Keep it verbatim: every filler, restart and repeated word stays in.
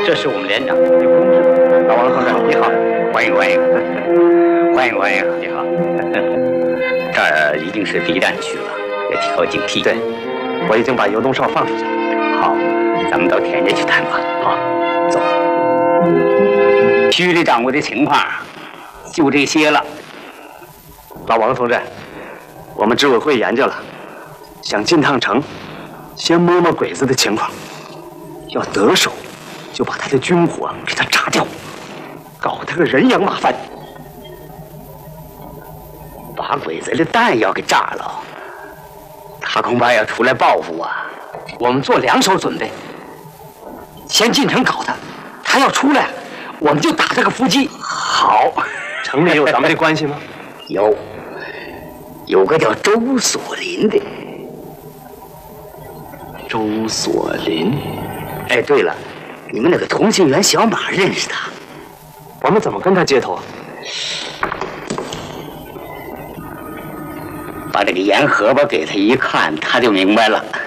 这是我们连长有公事。 老王同志，你好， 欢迎欢迎，欢迎欢迎，你好。这儿一定是敌占区了，得提高警惕。 对，我已经把游动哨放出去了。 好，咱们到田家去谈话。好，走。区里掌握的情况就这些了。 老王同志，我们执委会研究了，想进趟城，先摸摸鬼子的情况，要得手，就把他的军火给他炸掉，搞他个人仰马翻。 把鬼子的弹药给炸了，他恐怕要出来报复啊！我们做两手准备，先进城搞他，他要出来，我们就打他个伏击。好， 城里有咱们的关系吗？ 有，有个叫周锁林的。 周锁林。 哎，对了，你们那个通信员小马认识他？ 我们怎么跟他接头啊？ 把这个盐荷包给他一看，他就明白了。